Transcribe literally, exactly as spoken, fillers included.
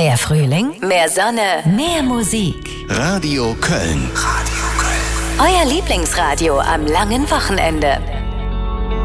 Mehr Frühling, mehr Sonne, mehr Musik. Radio Köln. Euer Lieblingsradio am langen Wochenende.